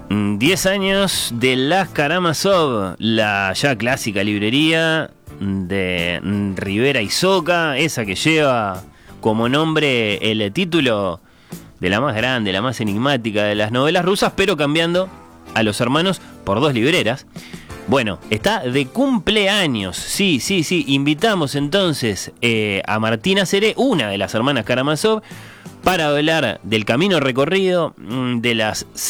10 años de Las Karamazov, la ya clásica librería de Rivera y Soca, esa que lleva como nombre el título de la más grande, la más enigmática de las novelas rusas, pero cambiando a los hermanos por 2 libreras. Bueno, está de cumpleaños, sí, invitamos entonces a Martina Seré, una de las hermanas Karamazov, para hablar del camino recorrido, de las